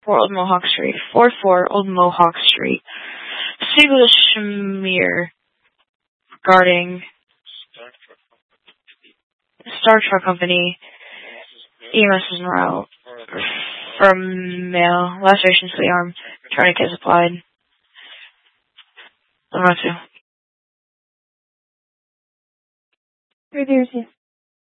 4 Old Mohawk Street. 44 Old Mohawk Street. Speak with Shamir regarding Star Trek Company. EMS is en route. From mail. Lacerations to the arm. Tourniquet applied. I'm not to. Right there,